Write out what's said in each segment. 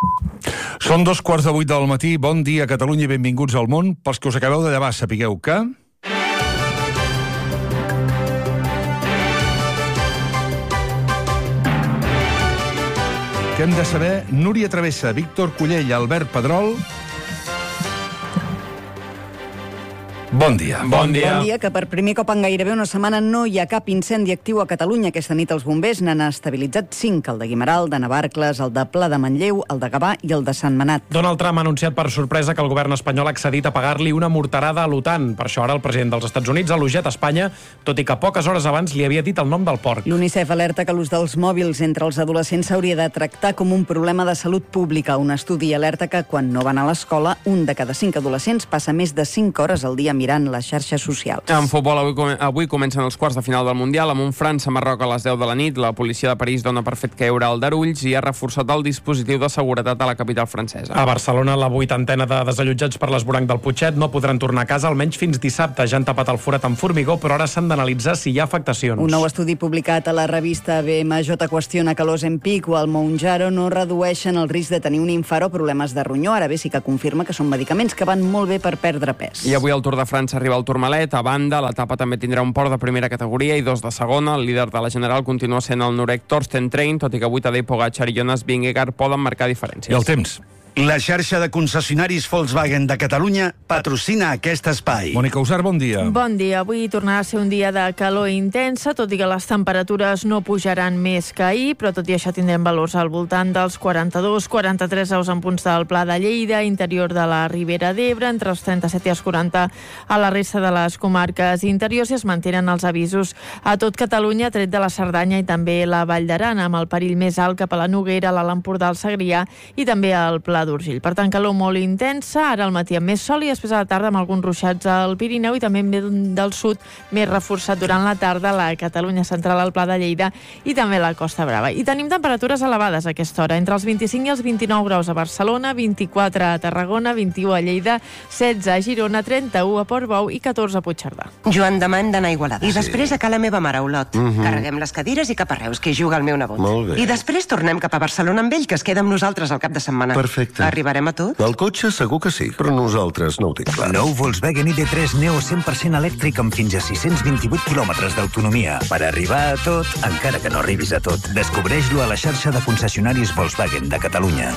Són 7:15 del matí. Bon dia, Catalunya, i benvinguts al món. Pels que us acabeu de llevar, sapigueu que... Què hem de saber? Núria Travessa, Víctor Cullell, Albert Pedrol... Bon dia. Bon dia, que per primer cop en gairebé una setmana no hi ha cap incendi actiu a Catalunya. Aquesta nit els bombers n'han estabilitzat 5, el de Guimerà, el de Navarcles, el de Pla de Manlleu, el de Gavà i el de Sant Manat. Donald Trump ha anunciat per sorpresa que el govern espanyol ha accedit a pagar-li una morterada a l'OTAN. Per això ara el president dels Estats Units ha elogiat Espanya, tot i que poques hores abans li havia dit el nom del porc. L'UNICEF alerta que l'ús dels mòbils entre els adolescents s'hauria de tractar com un problema de salut pública. Un estudi alerta que quan no van a l'escola, un de cada 5 adolescents passa més de 5 hores al dia mirant les xarxes socials. En futbol, avui comencen els quarts de final del Mundial amb un França-Marroc a les 10 de la nit. La policia de París dona per fet caure el Darulls i ha reforçat el dispositiu de seguretat a la capital francesa. A Barcelona, la 80ena de desallotjats per l'esvoranc del Putxet no podran tornar a casa almenys fins dissabte. Ja han tapat el forat amb formigó, però ara s'han d'analitzar si hi ha afectacions. Un nou estudi publicat a la revista BMJ qüestiona que l'Ozempic o el Mounjaro no redueixen el risc de tenir un infart o problemes de ronyó. Ara bé sí que confirma que són medicaments que van molt bé per perdre pes. I avui el Tour de França arriba al Tourmalet. A banda, l'etapa també tindrà un port de primera categoria i 2 de segona. El líder de la general continua sent el norec Torsten Trein, tot i que avui Tadej Pogačar i Jonas Vingegaard poden marcar diferències. I el temps? La xarxa de concessionaris Volkswagen de Catalunya patrocina aquest espai. Mònica Usar, bon dia. Bon dia. Avui tornarà a ser un dia de calor intensa, tot i que les temperatures no pujaran més que ahir, però tot i això tindrem valors al voltant dels 42-43 graus en punts del Pla de Lleida, interior de la Ribera d'Ebre, entre els 37 i els 40 a la resta de les comarques interiors, i es mantenen els avisos a tot Catalunya, tret de la Cerdanya i també la Vall d'Aran, amb el perill més alt cap a la Noguera, l'Alt Empordà, el Segrià i també al Pla d'Urgell. Per tant, calor molt intensa, ara al matí amb més sol i després a la tarda amb alguns ruixats al Pirineu i també del sud més reforçat durant la tarda a la Catalunya central, al Pla de Lleida i també a la Costa Brava. I tenim temperatures elevades a aquesta hora, entre els 25 i els 29 graus a Barcelona, 24 a Tarragona, 21 a Lleida, 16 a Girona, 31 a Portbou i 14 a Puigcerdà. Joan Damant d'anar a Igualada. I després a ca la meva mare, Olot. Carreguem les cadires i cap a Reus, que hi juga el meu nebot. Molt bé. I després tornem cap a Barcelona amb ell, que es queda amb nosaltres al cap de setmana. Perfecte. Arribarem a tot? El cotxe segur que sí, però nosaltres no ho tinc clar. Nou Volkswagen ID3 Neo 100% elèctric amb fins a 628 quilòmetres d'autonomia. Per arribar a tot, encara que no arribis a tot. Descobreix-lo a la xarxa de concessionaris Volkswagen de Catalunya.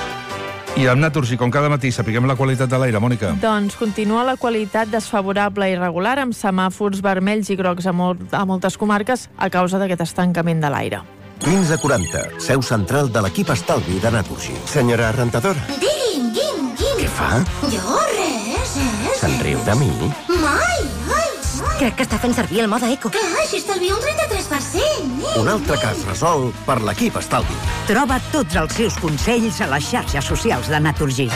I amb Naturgy, com cada matí, sapiguem la qualitat de l'aire, Mònica. Doncs continua la qualitat desfavorable i irregular, amb semàfors vermells i grocs a moltes comarques a causa d'aquest estancament de l'aire. 1540, seu central de l'equip estalvi de Naturgy. Senyora rentadora. Digui'm. Què fa? Jo, res. Se'n riu de mi? Mai. Crec que està fent servir el mode eco. Clar, així estalvia un 33%. Un altre cas resolt per l'equip estalvi. Troba tots els seus consells a les xarxes socials de Naturgy.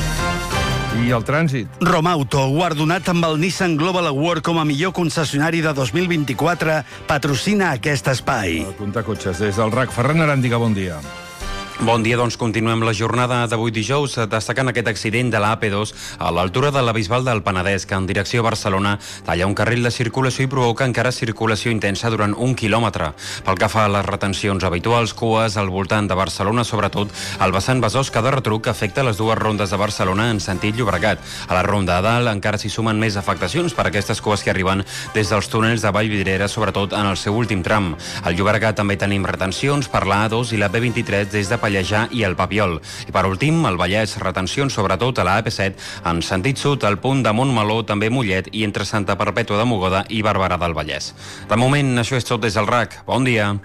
I el trànsit? Romauto, guardonat amb el Nissan Global Award com a millor concessionari de 2024, patrocina aquest espai. Compte cotxes des del RAC. Ferran Aràndiga, bon dia. Bon dia, doncs continuem la jornada d'avui dijous destacant aquest accident de la AP2 a l'altura de la Bisbal del Penedès, que en direcció a Barcelona talla un carril de circulació i provoca encara circulació intensa durant 1 quilòmetre. Pel que fa a les retencions habituals, cues al voltant de Barcelona, sobretot al vessant Besòs de retruc, que afecta les dues rondes de Barcelona en sentit Llobregat. A la ronda de dalt encara s'hi sumen més afectacions per aquestes cues que arriben des dels túnels de Vallvidrera, sobretot en el seu últim tram. Al Llobregat també tenim retencions per la A2 i la B23 des de Pallejà i el Papiol. I per últim, al Vallès, retencions sobretot a la AP7 en sentit sud, al punt de Montmeló, també Mollet i entre Santa Perpètua de Mogoda i Barberà del Vallès. De moment, això és tot des del RAC. Bon dia.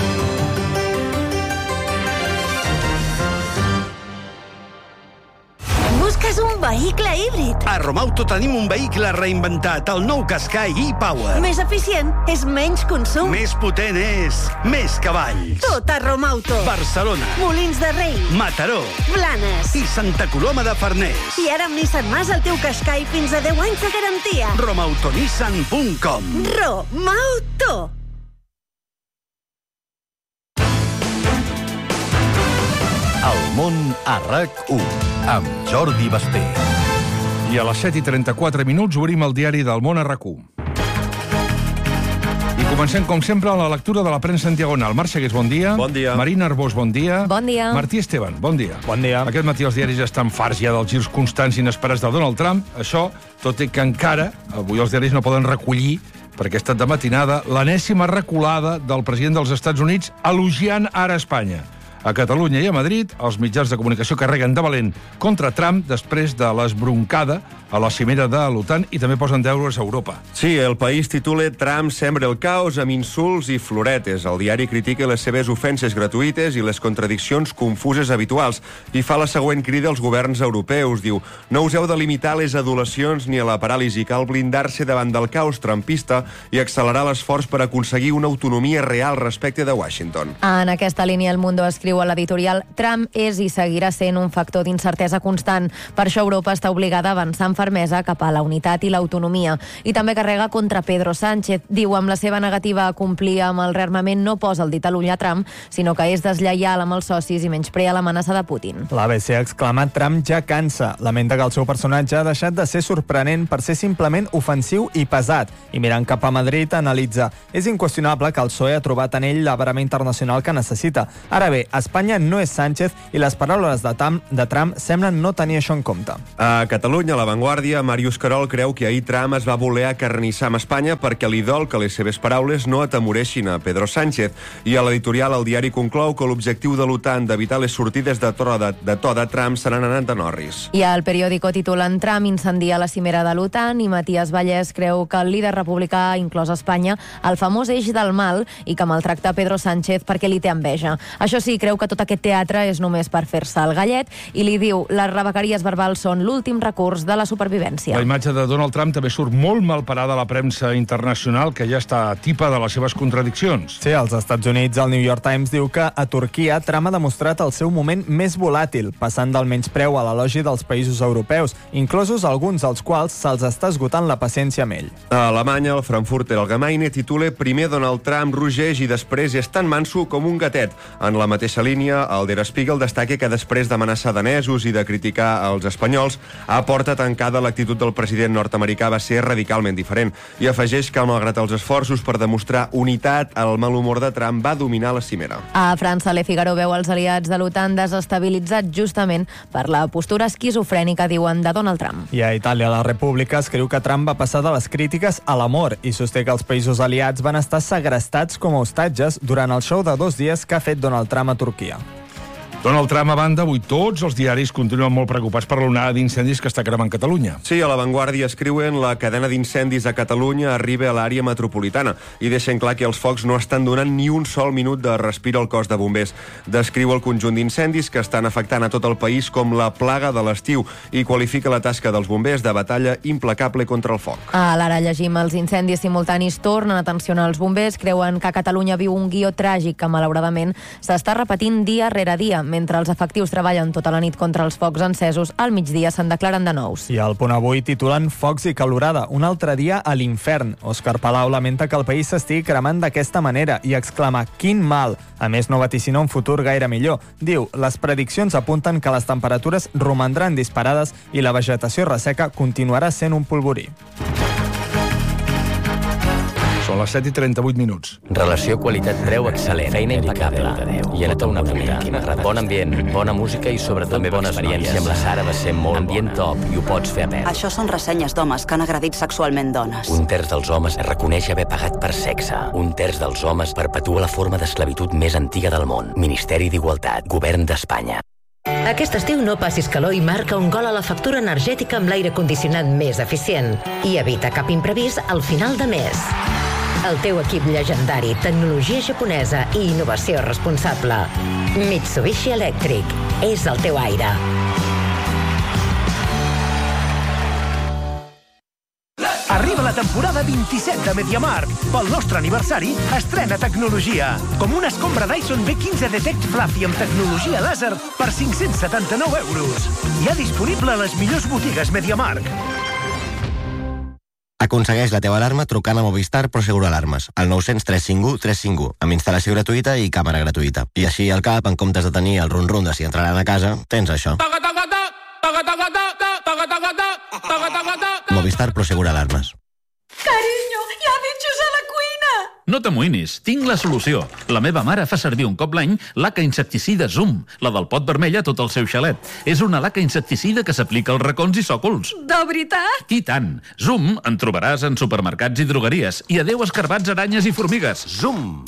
Busques un vehicle híbrid. A Romauto tenim un vehicle reinventat, el nou Qashqai e-Power. Més eficient és menys consum. Més potent és més cavalls. Tot a Romauto. Barcelona, Molins de Rei, Mataró, Blanes i Santa Coloma de Farners. I ara amb Nissan Mas el teu Qashqai fins a 10 anys de garantia. Romautonissan.com. Romauto. El món a RAC1 amb Jordi Basté. I a les 7:34 obrim el diari del món a RAC1. I comencem, com sempre, la lectura de la premsa en diagonal. Marc Segués, bon dia. Bon dia. Marina Arbós, bon dia. Bon dia. Martí Esteban, bon dia. Bon dia. Aquest matí els diaris estan farts ja dels girs constants i inesperats de Donald Trump. Això, tot i que encara, avui els diaris no poden recollir, perquè ha estat de matinada, l'enèsima reculada del president dels Estats Units elogiant ara Espanya. A Catalunya i a Madrid, els mitjans de comunicació carreguen de valent contra Trump després de l'esbroncada a la cimera de l'OTAN i també posen deures a Europa. Sí, el País titula Trump sembra el caos amb insults i floretes. El diari critica les seves ofenses gratuïtes i les contradiccions confuses habituals i fa la següent crida als governs europeus. Diu, no us heu de limitar les adulacions ni a la paràlisi, cal blindar-se davant del caos trumpista i accelerar l'esforç per aconseguir una autonomia real respecte de Washington. En aquesta línia, El Mundo escriu a l'editorial Trump és i seguirà sent un factor d'incertesa constant. Per això Europa està obligada a avançar amb fermesa cap a la unitat i l'autonomia. I també carrega contra Pedro Sánchez. Diu, amb la seva negativa a complir amb el rearmament no posa el dit a l'ull a Trump, sinó que és deslleial amb els socis i menysprea l'amenaça de Putin. L'ABC ha exclamat Trump ja cansa. Lamenta que el seu personatge ha deixat de ser sorprenent per ser simplement ofensiu i pesat. I mirant cap a Madrid, analitza. És inqüestionable que el PSOE ha trobat en ell la barama internacional que necessita. Ara bé, Espanya no és Sánchez i les paraules de Trump semblen no tenir això en compte. A Catalunya, a La Vanguardia, Màrius Carol creu que ahir Trump es va voler acarnissar amb Espanya perquè li dol que les seves paraules no atemoreixin a Pedro Sánchez. I a l'editorial El Diari conclou que l'objectiu de l'OTAN d'evitar les sortides de to de Trump se n'han anat de Norris. I al periòdico titulen Trump incendia la cimera de l'OTAN i Matías Vallès creu que el líder republicà, inclòs Espanya, el famós eix del mal i que maltracta Pedro Sánchez perquè li té enveja. Això sí, creu que tot aquest teatre és només per fer-se el gallet i li diu les rebequeries verbals són l'últim recurs de la supervivència. La imatge de Donald Trump també surt molt mal parada a la premsa internacional, que ja està tipa de les seves contradiccions. Sí, als Estats Units, el New York Times diu que a Turquia Trump ha demostrat el seu moment més volàtil, passant del menyspreu a l'elogi dels països europeus, inclosos alguns dels quals se'ls està esgotant la paciència amb ell. A Alemanya, el Frankfurter Allgemeine titula primer Donald Trump rugeix i després és tan manso com un gatet. En la mateixa línia, el Der Spiegel destaca que després d'amenaçar danesos i de criticar els espanyols, a porta tancada l'actitud del president nord-americà va ser radicalment diferent i afegeix que, malgrat els esforços per demostrar unitat, el mal humor de Trump va dominar la cimera. A França, Le Figaro veu els aliats de l'OTAN desestabilitzats justament per la postura esquizofrènica, diuen, de Donald Trump. I a Itàlia, La República escriu que Trump va passar de les crítiques a l'amor i sosté que els països aliats van estar segrestats com a hostatges durant el show de 2 dies que ha fet Donald Trump a Turquia. Donald Trump, a banda, avui tots els diaris continuen molt preocupats per l'onada d'incendis que està cremant Catalunya. Sí, a La Vanguardia escriuen la cadena d'incendis a Catalunya arriba a l'àrea metropolitana i deixen clar que els focs no estan donant ni un sol minut de respir al cos de bombers. Descriu el conjunt d'incendis que estan afectant a tot el país com la plaga de l'estiu i qualifica la tasca dels bombers de batalla implacable contra el foc. A l'Ara llegim els incendis simultanis tornen a tensionar els bombers, creuen que Catalunya viu un guió tràgic que malauradament s'està repetint dia rere dia. Mentre els efectius treballen tota la nit contra els focs encesos, al migdia se'n declaren de nous. I al Punt Avui titulen Focs i calorada, un altre dia a l'infern. Òscar Palau lamenta que el país s'estigui cremant d'aquesta manera i exclama, quin mal! A més, no vaticina un futur gaire millor. Diu, les prediccions apunten que les temperatures romandran disparades i la vegetació resseca continuarà sent un polvorí. Són les 7:38. Relació qualitat-preu excel·lent. Feina impecable. I en tota una punta. Bon ambient, bona música i sobretot bona experiència amb la Sara va ser molt ambient top i ho pots fer a pes. Això són ressenyes d'homes que han agredit sexualment dones. 1/3 dels homes reconeix haver pagat per sexe. 1/3 dels homes perpetua la forma d'esclavitud més antiga del món. Ministeri d'Igualtat. Govern d'Espanya. Aquest estiu no passis calor i marca un gol a la factura energètica amb l'aire condicionat més eficient. I evita cap imprevist al final de mes. El teu equip llegendari, tecnologia japonesa i innovació responsable. Mitsubishi Electric. És el teu aire. Arriba la temporada 27 de MediaMarkt. Pel nostre aniversari, estrena tecnologia. Com una escombra Dyson V15 Detect Fluffy amb tecnologia làser per 579 €. Ja disponible a les millors botigues MediaMarkt. Aconsegueix la teva alarma trucant a Movistar Prosegur Alarmes, al 900 351 351, amb instal·lació gratuïta i càmera gratuïta. I així al cap, en comptes de tenir el rum-rum de si entraran a casa, tens això. Movistar Prosegur Alarmes. Cariño, ya bichos a la cuina. no t'amoïnis, tinc la solució. La meva mare fa servir un cop l'any laca insecticida Zoom, la del pot vermell a tot el seu xalet. És una laca insecticida que s'aplica als racons i sòcols. De veritat? I tant. Zoom en trobaràs en supermercats i drogueries. I adeu escarbats, aranyes i formigues. Zoom!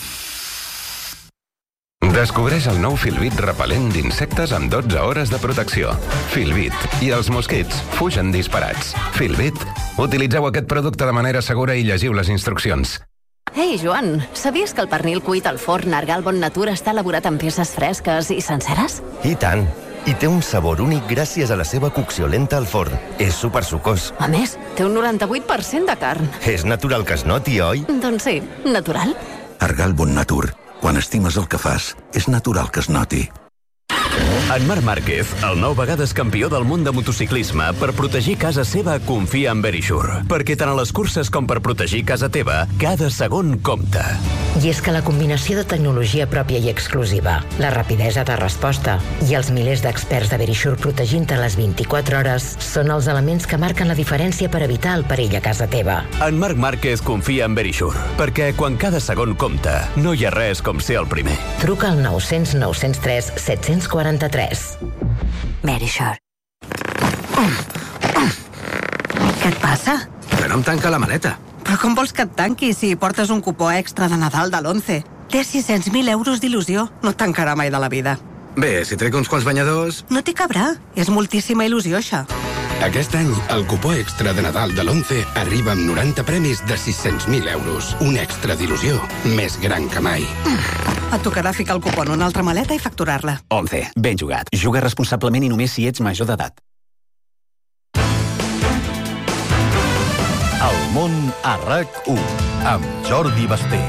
Descobreix el nou Filbit repel·lent d'insectes amb 12 hores de protecció. Filbit. I els mosquits fugen disparats. Filbit. Utilitzeu aquest producte de manera segura i llegiu les instruccions. Ei, Joan, sabies que el pernil cuit al forn Argal Bon Natura està elaborat amb peces fresques i senceres? I tant. I té un sabor únic gràcies a la seva cocció lenta al forn. És supersucós. A més, té un 98% de carn. És natural que es noti, oi? Doncs sí, natural. Argal Bon Natur. Quan estimes el que fas, és natural que es noti. En Marc Márquez, el 9 vegades campió del món de motociclisme, per protegir casa seva confia en Verisure. Perquè tant a les curses com per protegir casa teva, cada segon compta. I és que la combinació de tecnologia pròpia i exclusiva, la rapidesa de resposta i els milers d'experts de Verisure protegint-te les 24 hores són els elements que marquen la diferència per evitar el perill a casa teva. En Marc Márquez confia en Verisure, perquè quan cada segon compta, no hi ha res com ser el primer. Truca al 900 903 743. Verisure. Què et passa? Que no em tanca la maleta. Però com vols que et tanqui si portes un cupó extra de Nadal de l'11? Té 600.000 euros d'il·lusió. No et tancarà mai de la vida. Bé, si trec uns quants banyadors... No t'hi cabrà. És moltíssima il·lusió, això. Aquest any, el cupó extra de Nadal de l'11 arriba amb 90 premis de 600.000 euros. Un extra d'il·lusió més gran que mai. Et tocarà ficar el cupó en una altra maleta i facturar-la. 11. Ben jugat. Juga responsablement i només si ets major d'edat. El món a RAC1 amb Jordi Basté.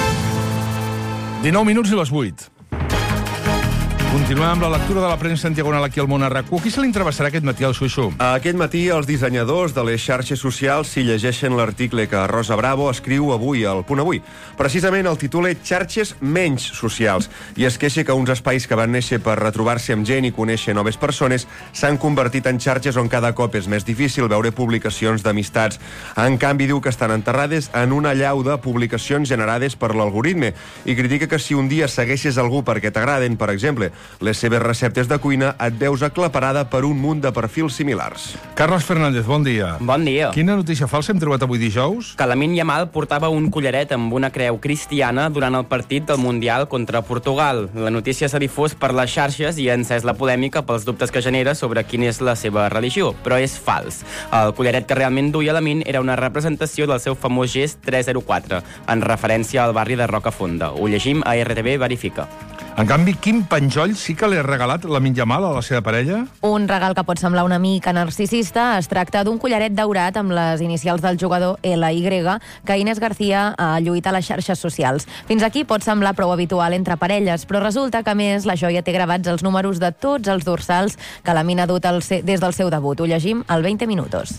19 minuts i les 8. Continuem amb la lectura de la premsa en diagonal aquí al món a RAC1. Qui se li interessarà aquest matí al Xuixo? Aquest matí els dissenyadors de les xarxes socials s'hi llegeixen l'article que Rosa Bravo escriu avui al Punt Avui. Precisament el titula Xarxes menys socials, i es queixa que uns espais que van néixer per retrobar-se amb gent i conèixer noves persones s'han convertit en xarxes on cada cop és més difícil veure publicacions d'amistats. En canvi, diu que estan enterrades en una allau de publicacions generades per l'algoritme, i critica que si un dia segueixes algú perquè t'agraden, per exemple, les seves receptes de cuina, et veus aclaparada per un munt de perfils similars. Carles Fernández, bon dia. Bon dia. Quina notícia falsa hem trobat avui dijous? Que Lamine Yamal portava un collaret amb una creu cristiana durant el partit del Mundial contra Portugal. La notícia s'ha difós per les xarxes i ha encès la polèmica pels dubtes que genera sobre quina és la seva religió, però és fals. El collaret que realment duia Lamine era una representació del seu famós gest 304, en referència al barri de Rocafonda. Ho llegim a RTV Verifica. En canvi, quin penjoll sí que li ha regalat Lamine Yamal a la seva parella? Un regal que pot semblar una mica narcisista. Es tracta d'un collaret daurat amb les inicials del jugador LY que Inés García ha lluit a les xarxes socials. Fins aquí pot semblar prou habitual entre parelles, però resulta que, a més, la joia té gravats els números de tots els dorsals que Lamine ha dut des del seu debut. Ho llegim al 20 minutos.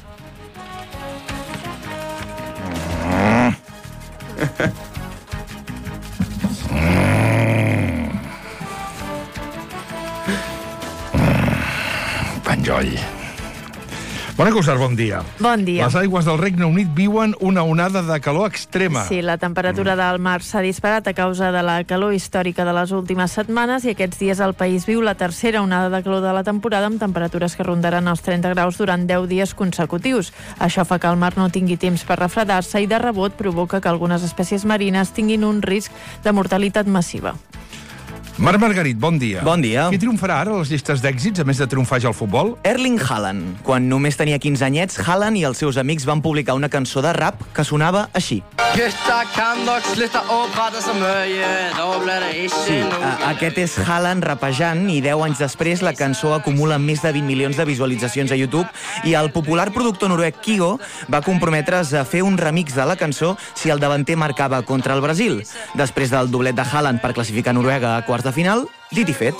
Penjoll. Bona Cosar, bon dia. Bon dia. Les aigües del Regne Unit viuen una onada de calor extrema. Sí, la temperatura del mar s'ha disparat a causa de la calor històrica de les últimes setmanes i aquests dies el país viu la tercera onada de calor de la temporada amb temperatures que rondaran els 30 graus durant 10 dies consecutius. Això fa que el mar no tingui temps per refredar-se i de rebot provoca que algunes espècies marines tinguin un risc de mortalitat massiva. Marc Margarit, bon dia. Bon dia. Qui triomfarà ara a les llistes d'èxits, a més de triomfar ja al futbol? Erling Haaland. Quan només tenia 15 anyets, Haaland i els seus amics van publicar una cançó de rap que sonava així. Sí, aquest és Haaland rapejant i 10 anys després la cançó acumula més de 20 milions de visualitzacions a YouTube i el popular productor noruec Kygo va comprometre's a fer un remix de la cançó si el davanter marcava contra el Brasil. Després del doblet de Haaland per classificar Noruega a quarts de final, dit i fet.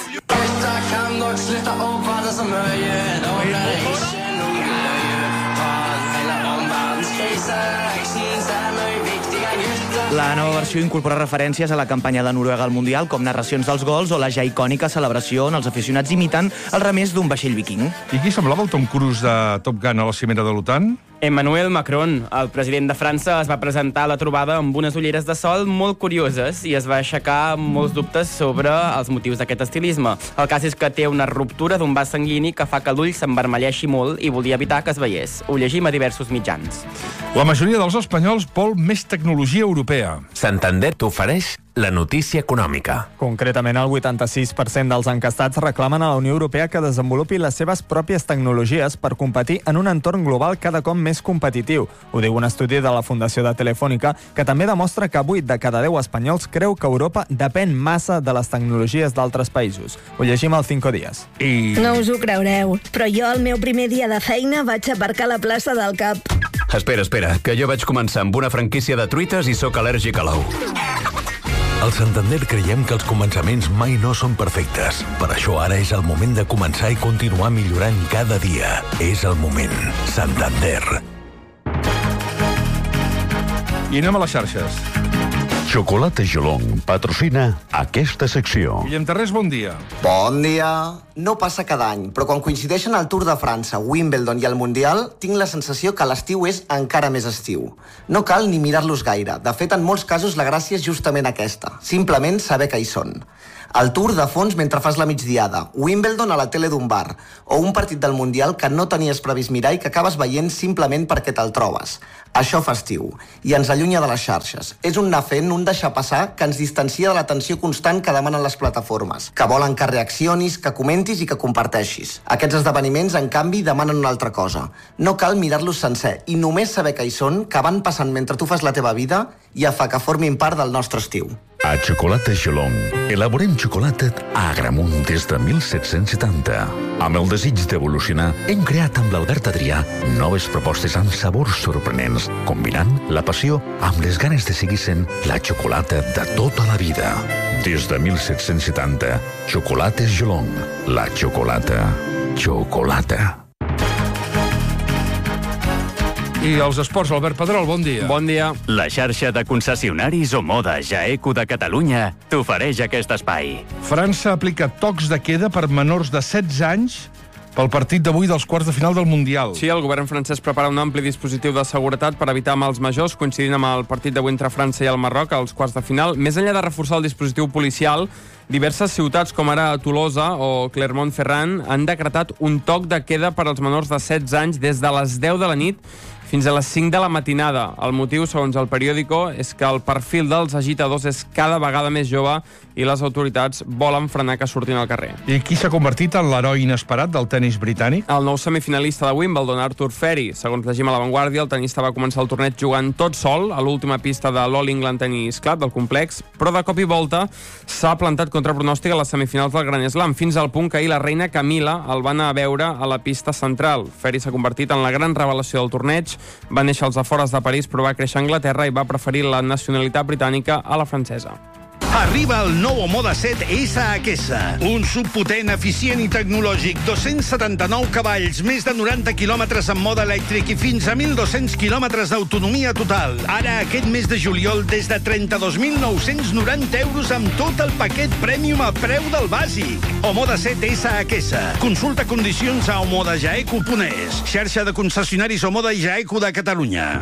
La nova versió incorpora referències a la campanya de Noruega al Mundial, com narracions dels gols o la ja icònica celebració on els aficionats imiten el remés d'un vaixell viking. I qui semblava el Tom Cruise de Top Gun a la cimera de l'OTAN? Emmanuel Macron, el president de França, es va presentar a la trobada amb unes ulleres de sol molt curioses i es va aixecar molts dubtes sobre els motius d'aquest estilisme. El cas és que té una ruptura d'un vas sanguini que fa que l'ull s'envermelleixi molt i volia evitar que es veiés. Ho llegim a diversos mitjans. La majoria dels espanyols vol més tecnologia europea. Santander t'ofereix la notícia econòmica. Concretament, el 86% dels encastats reclamen a la Unió Europea que desenvolupi les seves pròpies tecnologies per competir en un entorn global cada cop més competitiu. Ho diu un estudi de la Fundació de Telefònica, que també demostra que 8 de cada 10 espanyols creu que Europa depèn massa de les tecnologies d'altres països. Ho llegim al 5 dies. No us ho creureu, però jo el meu primer dia de feina vaig aparcar a la plaça del Cap. Espera, que jo vaig començar amb una franquícia de truites i sóc al·lèrgic a l'ou. Al Santander creiem que els començaments mai no són perfectes. Per això ara és el moment de començar i continuar millorant cada dia. És el moment. Santander. I anem a les xarxes. Xocolata Jolong patrocina aquesta secció. Guillem Terrés, bon dia. Bon dia. No passa cada any, però quan coincideixen el Tour de França, Wimbledon i el Mundial, tinc la sensació que l'estiu és encara més estiu. No cal ni mirar-los gaire. De fet, en molts casos la gràcia és justament aquesta. Simplement saber que hi són. El Tour de fons mentre fas la migdiada, Wimbledon a la tele d'un bar, o un partit del Mundial que no tenies previst mirar i que acabes veient simplement perquè te'l trobes. Això fa estiu, i ens allunya de les xarxes. És un anar fent, un deixar passar, que ens distancia de l'atenció constant que demanen les plataformes, que volen que reaccionis, que comentis i que comparteixis. Aquests esdeveniments, en canvi, demanen una altra cosa. No cal mirar-los sencer, i només saber que hi són, que van passant mentre tu fas la teva vida, ja fa que formin part del nostre estiu. A Xocolata Jolong elaborem xocolata a Agramunt des de 1770. Amb el desig d'evolucionar, hem creat amb l'Albert Adrià noves propostes amb sabors sorprenents, combinant la passió amb les ganes de seguir sent la xocolata de tota la vida. Des de 1770, Xocolates Jolong, la xocolata. I els esports, Albert Pedrol, bon dia. Bon dia. La xarxa de concessionaris Omoda Jaeco de Catalunya t'ofereix aquest espai. França aplica tocs de queda per menors de 16 anys pel partit d'avui dels quarts de final del Mundial. Sí, el govern francès prepara un ampli dispositiu de seguretat per evitar mals majors, coincidint amb el partit d'avui entre França i el Marroc, als quarts de final. Més enllà de reforçar el dispositiu policial, diverses ciutats, com ara Tolosa o Clermont-Ferrand, han decretat un toc de queda per als menors de 16 anys des de les 10 de la nit fins a les 5 de la matinada. El motiu, segons el periòdico, és que el perfil dels agitadors és cada vegada més jove i les autoritats volen frenar que surtin al carrer. I qui s'ha convertit en l'heroi inesperat del tennis britànic? El nou semifinalista de Wimbledon, Arthur Ferry. Segons llegim a La Vanguardia, el tenista va començar el torneig jugant tot sol a l'última pista de l'All England Tennis Club del complex, però de cop i volta s'ha plantat contra pronòstic a les semifinals del Grand Slam, fins al punt que ahir la reina Camila el va anar a veure a la pista central. Ferry s'ha convertit en la gran revelació del torneig. Va néixer als afores de París, però va créixer a Anglaterra i va preferir la nacionalitat britànica a la francesa. Arriba el nou Omoda 7 SHS, un subpotent, eficient i tecnològic, 279 cavalls, més de 90 quilòmetres en mode elèctric i fins a 1.200 quilòmetres d'autonomia total. Ara, aquest mes de juliol, des de 32.990 euros amb tot el paquet Premium a preu del bàsic. Omoda 7 SHS. Consulta condicions a omodajaeco.es, xarxa de concessionaris Omoda i Jaeco de Catalunya.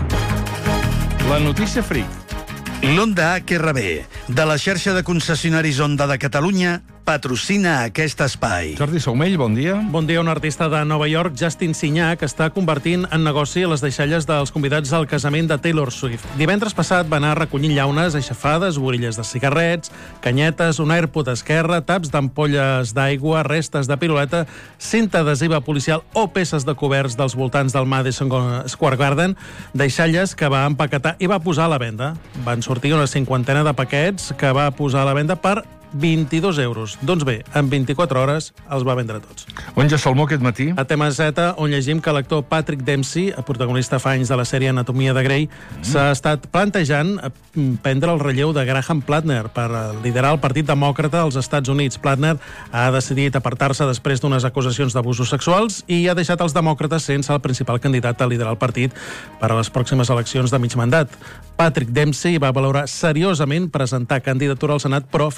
La notícia freak. L'Honda HRB, de la xarxa de concessionaris Honda de Catalunya, patrocina aquest espai. Jordi Saumell, bon dia. Bon dia. Un artista de Nova York, Justin Signac, està convertint en negoci les deixalles dels convidats al casament de Taylor Swift. Divendres passat va anar recollint llaunes, aixafades, borilles de cigarrets, canyetes, un AirPod esquerre, taps d'ampolles d'aigua, restes de piruleta, cinta adhesiva policial o peces de coberts dels voltants del Madison Square Garden, deixalles que va empaquetar i va posar a la venda. Van sortir una 50ena de paquets que va posar a la venda per 22 euros. Doncs bé, en 24 hores els va vendre tots. On ja Salmó aquest matí? A Tema Z, on llegim que l'actor Patrick Dempsey, protagonista fa anys de la sèrie Anatomia de Grey, s'ha estat plantejant prendre el relleu de Graham Plattner per liderar el Partit Demòcrata als Estats Units. Plattner ha decidit apartar-se després d'unes acusacions d'abusos sexuals i ha deixat els demòcrates sense el principal candidat a liderar el partit per a les pròximes eleccions de mig mandat. Patrick Dempsey va valorar seriosament presentar candidatura al Senat, però finalment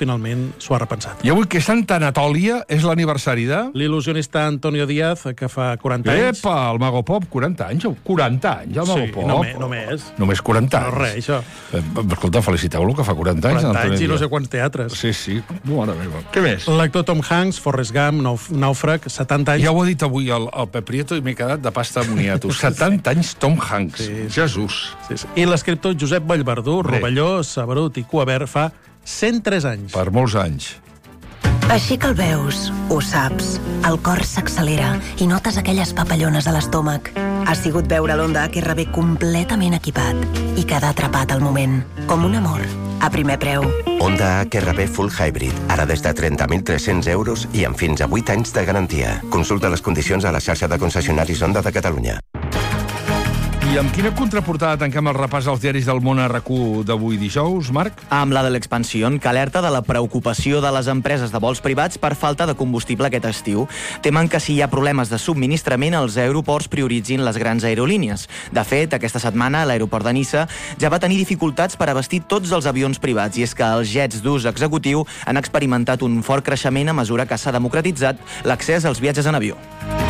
s'ho ha repensat. I avui, que Santa Anatòlia és l'aniversari de... L'il·lusionista Antonio Díaz, que fa 40 anys. Epa, el Mago Pop, 40 anys. 40 anys, el Mago Pop. Sí, només. Només 40 anys. No, res, això. Escolta, feliciteu-lo, que fa 40 anys. 40 anys i no sé quants teatres. Sí. Mare meva. Què més? L'actor Tom Hanks, Forrest Gump, Nàufrag, 70 anys. Ja ho ha dit avui el Pep Prieto i m'he quedat de pasta amoniato. 70 anys Tom Hanks. Sí. Jesús. Sí. I l'escriptor Josep Vallverdú, Rovelló, Sabrut i Cuabert, fa 103 anys. Per molts anys. Així que el veus, ho saps, el cor s'accelera i notes aquelles papallones a l'estómac. Ha sigut veure l'Honda HR-V completament equipat i quedar atrapat al moment, com un amor, a primer preu. Honda HR-V Full Hybrid, ara des de 30.300 euros i amb fins a 8 anys de garantia. Consulta les condicions a la xarxa de concessionaris Honda de Catalunya. I amb quina contraportada tanquem el repàs als diaris del món a RAC1 d'avui dijous, Marc? Amb la de l'Expansión, que alerta de la preocupació de les empreses de vols privats per falta de combustible aquest estiu. Temen que si hi ha problemes de subministrament, els aeroports prioritzin les grans aerolínies. De fet, aquesta setmana l'aeroport de Niça ja va tenir dificultats per abastir tots els avions privats, i és que els jets d'ús executiu han experimentat un fort creixement a mesura que s'ha democratitzat l'accés als viatges en avió.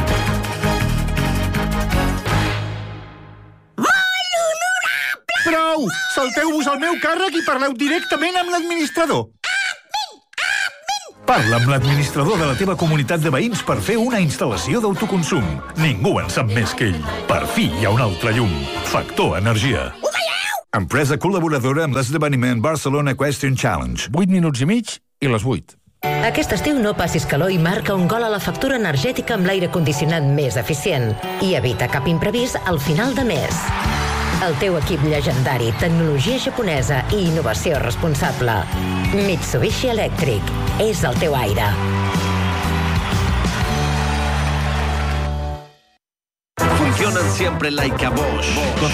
Prou! Salteu-vos al meu càrrec i parleu directament amb l'administrador. Parla amb l'administrador de la teva comunitat de veïns per fer una instal·lació d'autoconsum. Ningú en sap més que ell. Per fi hi ha un altre llum. Factor Energia. Empresa col·laboradora amb l'esdeveniment Barcelona Question Challenge. 8 minuts i mig i les 8. Aquest estiu no passis calor i marca un gol a la factura energètica amb l'aire condicionat més eficient. I evita cap imprevist al final de mes. El teu equip llegendari, tecnologia japonesa i innovació responsable. Mitsubishi Electric. És el teu aire. Funcionan siempre like a Bosch.